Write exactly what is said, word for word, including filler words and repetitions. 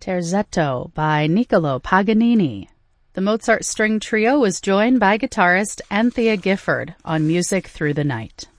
Terzetto by Niccolò Paganini. The Mozart String Trio was joined by guitarist Anthea Gifford on Music Through the Night.